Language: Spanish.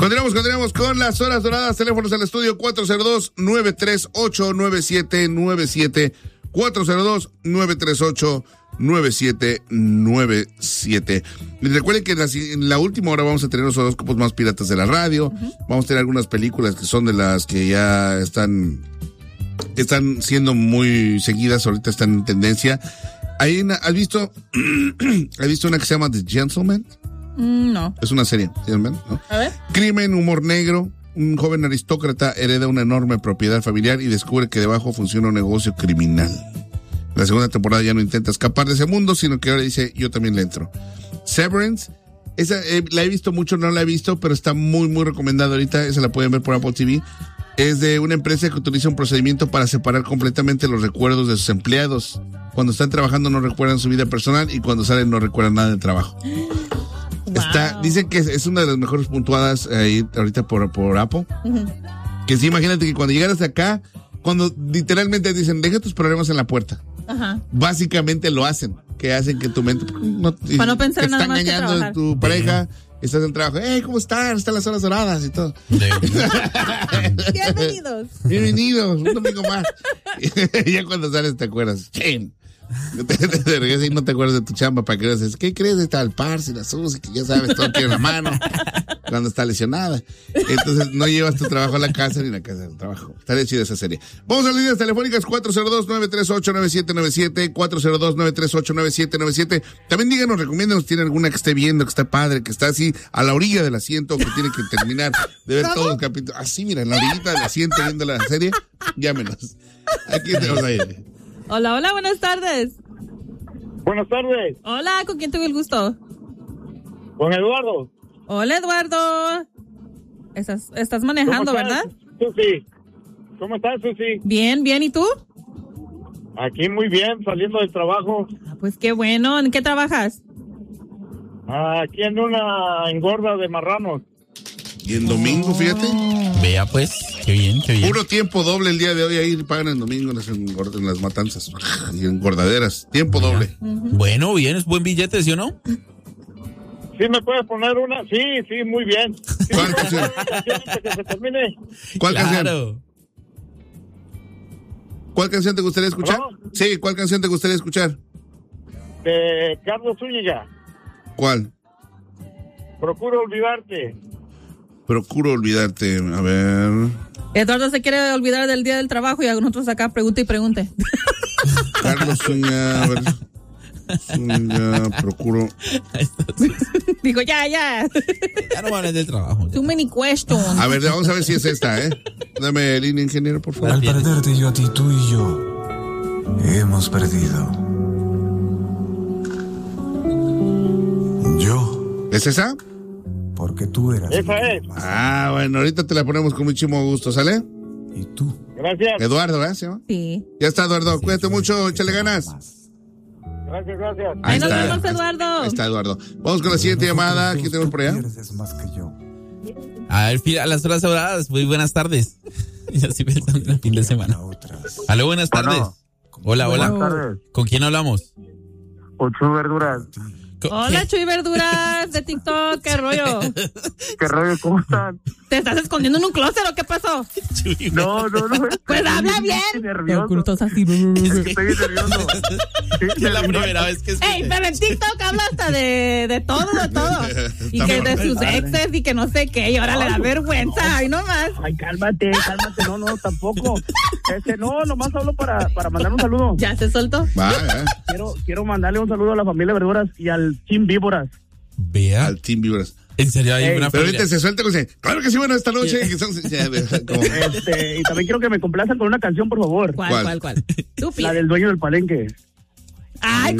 Continuamos con las horas doradas. Teléfonos al estudio 402-938-9797. 402-938-9797. Y recuerden que en la última hora vamos a tener los horóscopos más piratas de la radio. Vamos a tener algunas películas que son de las que ya están siendo muy seguidas, ahorita están en tendencia. ¿Has visto una que se llama The Gentleman? No. Es una serie, ¿no? A ver. Crimen, humor negro. Un joven aristócrata hereda una enorme propiedad familiar y descubre que debajo funciona un negocio criminal. La segunda temporada ya no intenta escapar de ese mundo, sino que ahora dice, yo también le entro. Severance, esa la he visto mucho, no la he visto, pero está muy, muy recomendada ahorita. Esa la pueden ver por Apple TV. Es de una empresa que utiliza un procedimiento para separar completamente los recuerdos de sus empleados. Cuando están trabajando no recuerdan su vida personal y cuando salen no recuerdan nada del trabajo. Wow. Dicen que es una de las mejores puntuadas ahí ahorita por Apple. Que sí, imagínate que cuando llegaras acá, cuando literalmente dicen, deja tus problemas en la puerta. Básicamente lo hacen. Que hacen que tu mente para no pensar te nada está más engañando que en tu pareja. Estás en el trabajo, ¿cómo están? Están las horas doradas y todo. Bienvenidos, un domingo más. Y ya cuando sales te acuerdas, te regresas y no te acuerdas de tu chamba para que dices, ¿qué crees de tal Parsi, la Susi, que ya sabes, todo tiene la mano cuando está lesionada? Entonces no llevas tu trabajo a la casa ni la casa del trabajo. Está chida esa serie. Vamos a las líneas telefónicas 402-938-9797, 402-938-9797. También díganos, recomiéndanos, ¿tiene alguna que esté viendo, que está padre, que está así a la orilla del asiento, que tiene que terminar de ver todos los capítulos? Así, mira, en la orillita del asiento viendo la serie, llámenos. Aquí tenemos ahí. Hola, buenas tardes. Buenas tardes. Hola, ¿con quién tuve el gusto? Con Eduardo. Hola, Eduardo. Estás manejando, ¿verdad? Susi. ¿Cómo estás, Susi? Bien, ¿y tú? Aquí muy bien, saliendo del trabajo. Pues qué bueno. ¿En qué trabajas? Aquí en una engorda de marranos. Y en domingo, fíjate. Vea pues, qué bien. Puro tiempo doble el día de hoy, ahí pagan el domingo en las matanzas y engordaderas. Tiempo doble. Bueno, bien, es buen billete, ¿sí o no? ¿Sí me puedes poner una? Sí, muy bien. Sí, ¿cuál canción? Que se termine. ¿Cuál canción? ¿Cuál canción te gustaría escuchar? ¿No? Sí, ¿cuál canción te gustaría escuchar? De Carlos Zúñiga. ¿Cuál? Procuro olvidarte. Procuro olvidarte, a ver. Eduardo se quiere olvidar del día del trabajo y a nosotros acá pregunte. Carlos Zúñiga, a ver. Zúñiga, procuro. Dijo, ya. Ya no van a hablar del trabajo. Too many questions. A ver, vamos a ver si es esta, Dame línea, ingeniero, por favor. Al perderte yo a ti, tú y yo hemos perdido. Yo. ¿Es esa? Porque tú eras. Esa es. Bueno, ahorita te la ponemos con muchísimo gusto, ¿sale? Y tú. Gracias. Eduardo, ¿verdad? Sí. Ya está, Eduardo. Cuídate mucho, échale ganas. Gracias. Ahí nos vemos, Eduardo. Ahí está, Eduardo. Vamos con la siguiente llamada. ¿Quién tenemos por allá? Más que yo. A ver, a las horas doradas, muy buenas tardes. Y así pensando en el fin de semana. Aló, buenas tardes. Hola. Buenas tardes. ¿Con quién hablamos? Ocho verduras. Hola, Chuy Verduras de TikTok, ¿qué rollo? ¿Qué rollo? ¿Cómo están? ¿Te estás escondiendo en un closet o qué pasó? No. Pues habla bien. Estoy nervioso. Así. Estoy nervioso. Es la primera vez que Ey, pero en TikTok habla hasta de todo. Y que de sus exes y que no sé qué. Y ahora le da vergüenza. Ay, no más. Ay, cálmate. No, tampoco. Nomás hablo para mandar un saludo. ¿Ya se soltó? Quiero mandarle un saludo a la familia Verduras y al Team Víboras. Vea. Al Team Víboras. En serio, hay una pero familia. ahorita se suelta con ese. Claro que sí, bueno, esta noche. Yeah. Y también quiero que me complazcan con una canción, por favor. ¿Cuál? La del dueño del palenque. Ay,